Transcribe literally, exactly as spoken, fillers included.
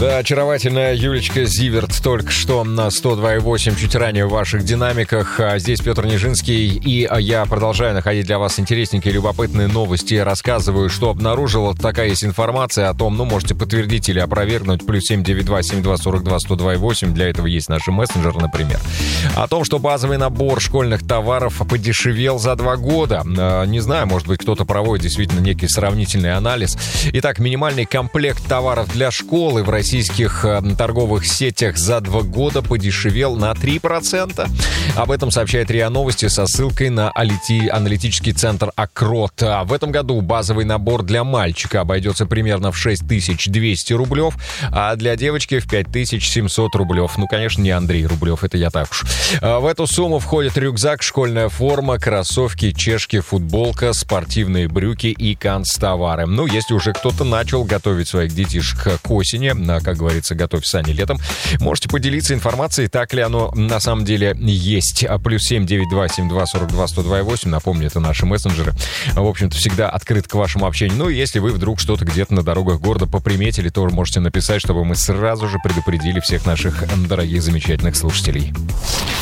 Да, очаровательная Юлечка Зиверт только что на сто два и восемь, чуть ранее в ваших динамиках. А здесь Петр Нижинский, и я продолжаю находить для вас интересненькие, любопытные новости. Рассказываю, что обнаружил. Такая есть информация о том, ну, можете подтвердить или опровергнуть. Плюс семь девять два семь два сорок два сто два и восемь. Для этого есть наши мессенджеры, например. О том, что базовый набор школьных товаров подешевел за два года. Не знаю, может быть, кто-то проводит действительно некий сравнительный анализ. Итак, минимальный комплект товаров для школы в российских торговых сетях за два года подешевел на три процента. Об этом сообщает РИА Новости со ссылкой на аналитический центр Акрот. В этом году базовый набор для мальчика обойдется примерно в шесть тысяч двести рублев, а для девочки в пять тысяч семьсот рублев. Ну, конечно, не Андрей Рублев, это я так уж. В эту сумму входят рюкзак, школьная форма, кроссовки, чешки, футболка, спортивные брюки и канцтовары. Ну, если уже кто-то начал готовить своих детишек к осени, как говорится, готовь сани летом, можете поделиться информацией, так ли оно на самом деле есть. Плюс семь девять два семь два сорок два сто два и восемь, напомню, это наши мессенджеры. В общем-то, всегда открыт к вашему общению. Ну, и если вы вдруг что-то где-то на дорогах города поприметили, то можете написать, чтобы мы сразу же предупредили всех наших дорогих, замечательных слушателей.